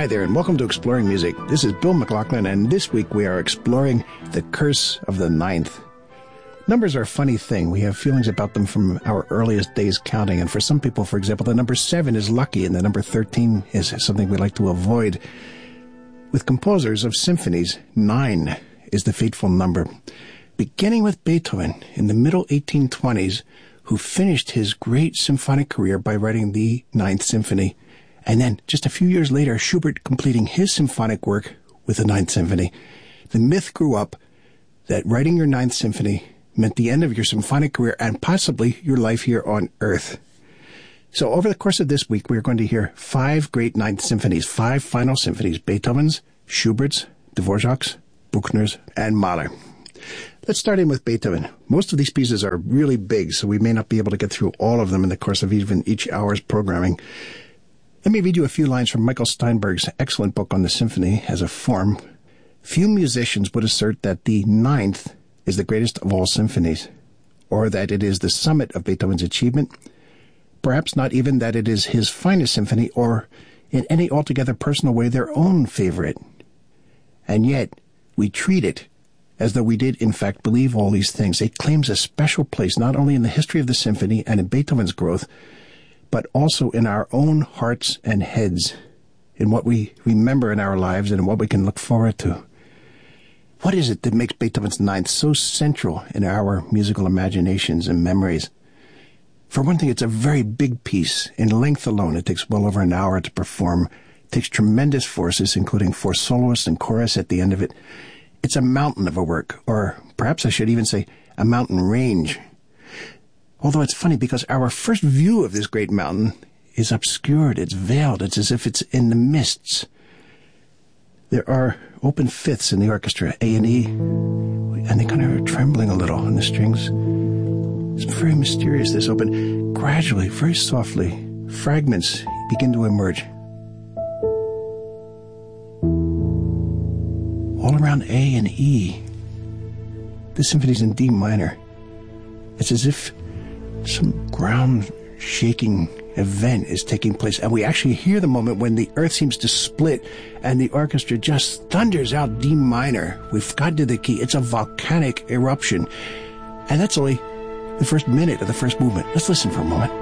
Hi there, and welcome to Exploring Music. This is Bill McLaughlin, and this week we are exploring the curse of the ninth. Numbers are a funny thing. We have feelings about them from our earliest days counting, and for some people, for example, the number 7 is lucky, and the number 13 is something we like to avoid. With composers of symphonies, 9 is the fateful number. Beginning with Beethoven in the middle 1820s, who finished his great symphonic career by writing the Ninth Symphony. And then, just a few years later, Schubert completing his symphonic work with the Ninth Symphony. The myth grew up that writing your Ninth Symphony meant the end of your symphonic career and possibly your life here on Earth. So over the course of this week, we are going to hear 5 great Ninth Symphonies, 5 final symphonies, Beethoven's, Schubert's, Dvorak's, Bruckner's, and Mahler. Let's start in with Beethoven. Most of these pieces are really big, so we may not be able to get through all of them in the course of even each hour's programming. Let me read you a few lines from Michael Steinberg's excellent book on the symphony as a form. Few musicians would assert that the ninth is the greatest of all symphonies, or that it is the summit of Beethoven's achievement, perhaps not even that it is his finest symphony, or in any altogether personal way their own favorite. And yet, we treat it as though we did in fact believe all these things. It claims a special place not only in the history of the symphony and in Beethoven's growth, but also in our own hearts and heads, in what we remember in our lives and in what we can look forward to. What is it that makes Beethoven's Ninth so central in our musical imaginations and memories? For one thing, it's a very big piece. In length alone, it takes well over an hour to perform. It takes tremendous forces, including 4 soloists and chorus at the end of it. It's a mountain of a work, or perhaps I should even say a mountain range. Although it's funny because our first view of this great mountain is obscured, it's veiled, it's as if it's in the mists. There are open fifths in the orchestra, A and E, and they kind of are trembling a little on the strings. It's very mysterious, this open. Gradually, very softly, fragments begin to emerge. All around A and E. The symphony's in D minor. It's as if some ground-shaking event is taking place, and we actually hear the moment when the earth seems to split and the orchestra just thunders out D minor. We've got to the key. It's a volcanic eruption. And that's only the first minute of the first movement. Let's listen for a moment.